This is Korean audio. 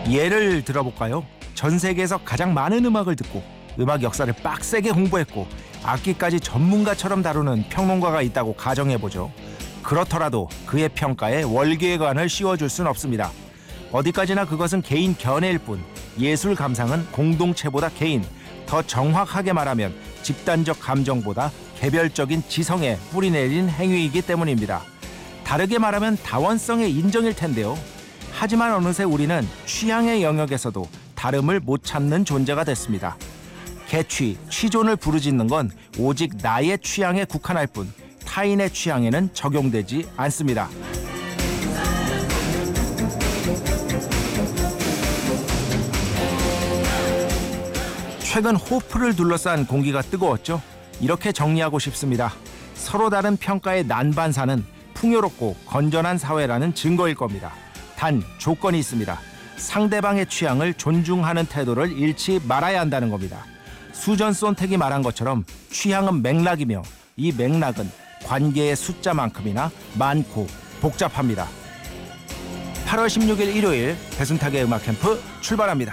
예를 들어볼까요? 전 세계에서 가장 많은 음악을 듣고 음악 역사를 빡세게 공부했고 악기까지 전문가처럼 다루는 평론가가 있다고 가정해보죠. 그렇더라도 그의 평가에 월계관을 씌워줄 순 없습니다. 어디까지나 그것은 개인 견해일 뿐 예술 감상은 공동체보다 개인, 더 정확하게 말하면 집단적 감정보다 개별적인 지성에 뿌리내린 행위이기 때문입니다. 다르게 말하면 다원성의 인정일 텐데요. 하지만 어느새 우리는 취향의 영역에서도 다름을 못 참는 존재가 됐습니다. 개취, 취존을 부르짖는 건 오직 나의 취향에 국한할 뿐 타인의 취향에는 적용되지 않습니다. 최근 호프를 둘러싼 공기가 뜨거웠죠. 이렇게 정리하고 싶습니다. 서로 다른 평가의 난반사는 풍요롭고 건전한 사회라는 증거일 겁니다. 단 조건이 있습니다. 상대방의 취향을 존중하는 태도를 잃지 말아야 한다는 겁니다. 수전 손택이 말한 것처럼 취향은 맥락이며 이 맥락은 관계의 숫자만큼이나 많고 복잡합니다. 8월 16일 일요일 배순탁의 음악 캠프 출발합니다.